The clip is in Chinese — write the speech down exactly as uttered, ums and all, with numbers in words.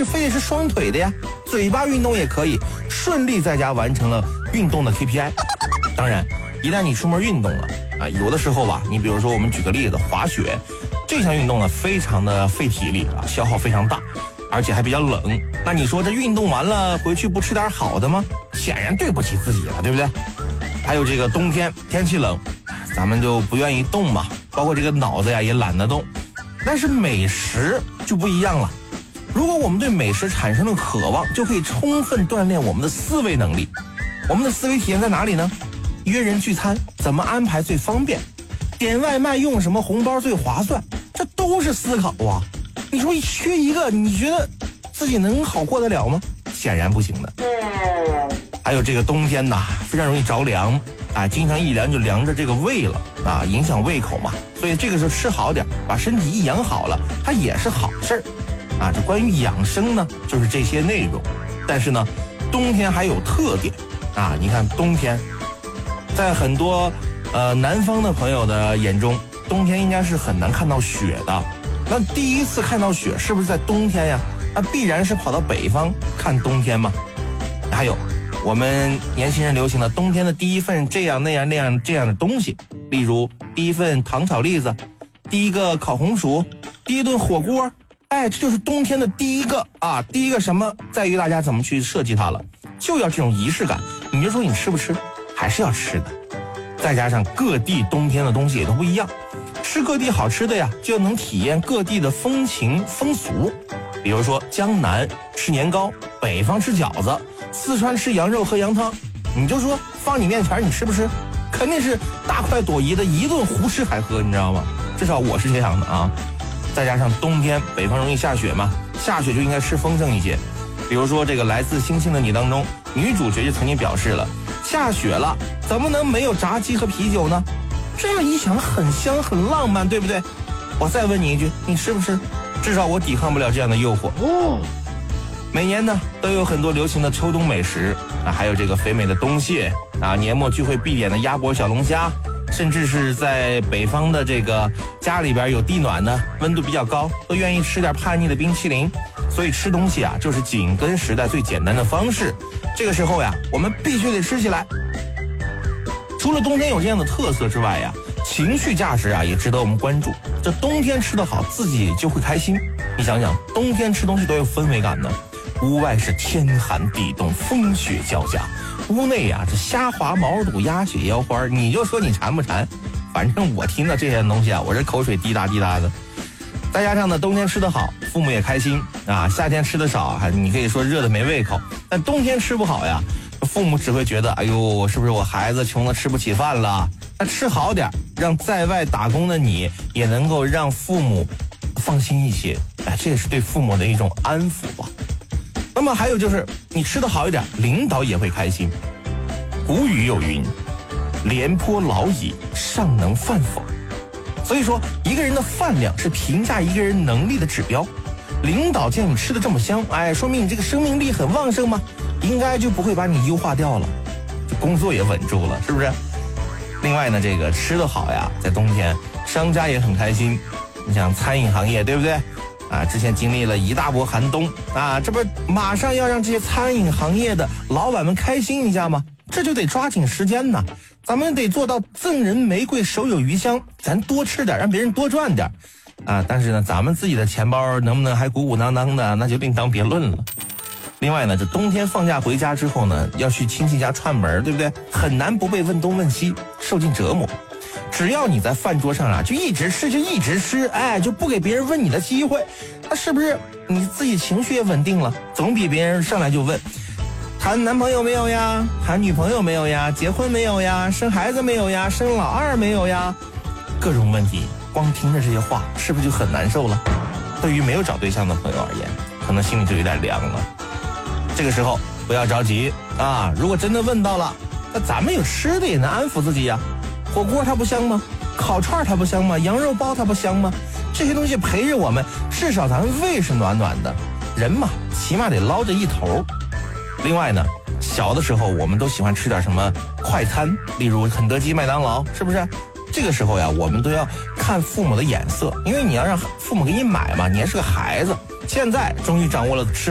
定非得是双腿的呀，嘴巴运动也可以，顺利在家完成了运动的 K P I。 当然一旦你出门运动了啊，有的时候吧，你比如说我们举个例子，滑雪这项运动呢非常的费体力啊，消耗非常大，而且还比较冷。那你说这运动完了回去不吃点好的吗？显然对不起自己了，对不对？还有这个冬天天气冷，咱们就不愿意动嘛，包括这个脑子呀也懒得动。但是美食就不一样了，如果我们对美食产生了渴望，就可以充分锻炼我们的思维能力。我们的思维体验在哪里呢？约人聚餐怎么安排最方便，点外卖用什么红包最划算，这都是思考啊。你说缺一个，你觉得自己能好过得了吗？显然不行的。还有这个冬天呐，非常容易着凉啊，经常一凉就凉着这个胃了啊，影响胃口嘛。所以这个时候吃好点，把身体一养好了，它也是好事儿啊。这关于养生呢，就是这些内容。但是呢，冬天还有特点啊。你看冬天，在很多呃南方的朋友的眼中，冬天应该是很难看到雪的。那第一次看到雪是不是在冬天呀？那必然是跑到北方看冬天嘛。还有我们年轻人流行的冬天的第一份这样那样那样这样的东西，例如第一份糖炒栗子，第一个烤红薯，第一顿火锅。哎，这就是冬天的第一个啊，第一个什么在于大家怎么去设计它了，就要这种仪式感。你就说你吃不吃，还是要吃的。再加上各地冬天的东西也都不一样，吃各地好吃的呀，就能体验各地的风情风俗。比如说江南吃年糕，北方吃饺子，四川吃羊肉喝羊汤。你就说放你面前你吃不吃？肯定是大快朵颐的一顿胡吃海喝，你知道吗？至少我是这样的啊。再加上冬天北方容易下雪嘛，下雪就应该吃丰盛一些。比如说这个来自星星的你当中，女主角就曾经表示了，下雪了怎么能没有炸鸡和啤酒呢？这样一想很香很浪漫，对不对？我再问你一句，你吃不吃？至少我抵抗不了这样的诱惑。哦，每年呢都有很多流行的秋冬美食啊，还有这个肥美的冬蟹啊，年末聚会必点的鸭脖小龙虾，甚至是在北方的这个家里边有地暖呢，温度比较高，都愿意吃点叛逆的冰淇淋。所以吃东西啊，就是紧跟时代最简单的方式。这个时候呀，我们必须得吃起来。除了冬天有这样的特色之外呀，情绪价值啊也值得我们关注。这冬天吃得好，自己就会开心。你想想，冬天吃东西多有氛围感呢。屋外是天寒地冻，风雪交加；屋内呀、啊，这虾滑毛肚、鸭血腰花，你就说你馋不馋？反正我听到这些东西啊，我这口水滴答滴答的。再加上呢，冬天吃得好，父母也开心啊；夏天吃得少，还你可以说热的没胃口。但冬天吃不好呀，父母只会觉得，哎呦，是不是我孩子穷的吃不起饭了？那吃好点，让在外打工的你也能够让父母放心一些。哎，这也是对父母的一种安抚吧。那么还有就是你吃得好一点，领导也会开心。古语有云，廉颇老矣，尚能饭否。所以说一个人的饭量是评价一个人能力的指标。领导见你吃得这么香，哎，说明你这个生命力很旺盛嘛，应该就不会把你优化掉了，这工作也稳住了，是不是？另外呢，这个吃得好呀，在冬天商家也很开心。你想餐饮行业对不对啊？之前经历了一大波寒冬啊，这不马上要让这些餐饮行业的老板们开心一下吗？这就得抓紧时间呢，咱们得做到赠人玫瑰手有余香，咱多吃点，让别人多赚点啊。但是呢，咱们自己的钱包能不能还鼓鼓囊囊的，那就另当别论了。另外呢，这冬天放假回家之后呢，要去亲戚家串门，对不对？很难不被问东问西，受尽折磨。只要你在饭桌上啊，就一直吃就一直吃，哎，就不给别人问你的机会，那是不是你自己情绪也稳定了？总比别人上来就问谈男朋友没有呀，谈女朋友没有呀，结婚没有呀，生孩子没有呀，生老二没有呀，各种问题，光听着这些话是不是就很难受了？对于没有找对象的朋友而言，可能心里就有点凉了。这个时候不要着急啊，如果真的问到了，那咱们有吃的也能安抚自己呀。火锅它不香吗？烤串它不香吗？羊肉包它不香吗？这些东西陪着我们，至少咱们胃是暖暖的。人嘛，起码得捞着一头。另外呢，小的时候我们都喜欢吃点什么快餐，例如肯德基、麦当劳，是不是？这个时候呀，我们都要看父母的眼色，因为你要让父母给你买嘛，你还是个孩子。现在终于掌握了吃